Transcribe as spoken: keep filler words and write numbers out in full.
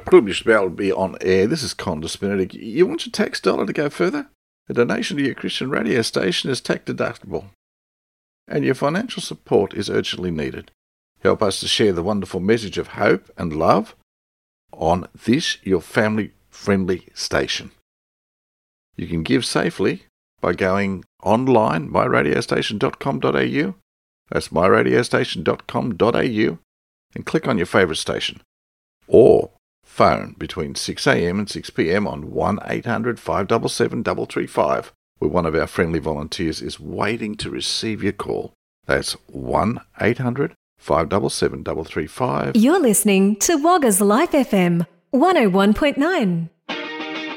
privileged to be able to be on air. This is Conda Spinatic. You want your tax dollar to go further? A donation to your Christian radio station is tax deductible, and your financial support is urgently needed. Help us to share the wonderful message of hope and love on this, your family-friendly station. You can give safely by going online, my radio station dot com dot a u. That's my radio station dot com dot a u, and click on your favourite station. Or phone between six a.m. and six p.m. on one eight hundred five seven seven three three five, where one of our friendly volunteers is waiting to receive your call. That's one eight hundred five seven seven three three five. You're listening to Wagga's Life F M one oh one point nine.